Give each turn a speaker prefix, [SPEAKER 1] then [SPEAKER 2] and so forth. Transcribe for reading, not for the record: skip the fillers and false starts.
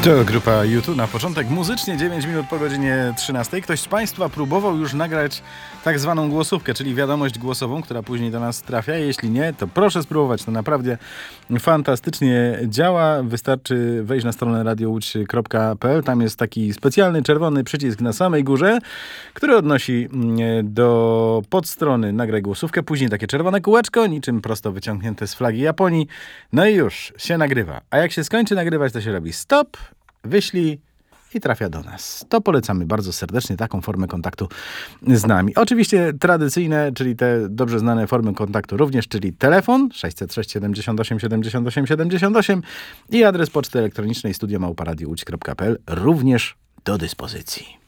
[SPEAKER 1] To grupa YouTube. Na początek muzycznie 9 minut po godzinie 13. Ktoś z Państwa próbował już nagrać tak zwaną głosówkę, czyli wiadomość głosową, która później do nas trafia. Jeśli nie, to proszę spróbować. To naprawdę fantastycznie działa. Wystarczy wejść na stronę radiołódź.pl. Tam jest taki specjalny czerwony przycisk na samej górze, który odnosi do podstrony nagraj głosówkę. Później takie czerwone kółeczko, niczym prosto wyciągnięte z flagi Japonii. No i już się nagrywa. A jak się skończy nagrywać, to się robi stop, wyślij i trafia do nas. To polecamy bardzo serdecznie taką formę kontaktu z nami. Oczywiście tradycyjne, czyli te dobrze znane formy kontaktu również, czyli telefon 606 78 78 78 i adres poczty elektronicznej studio@radiołódź.pl również do dyspozycji.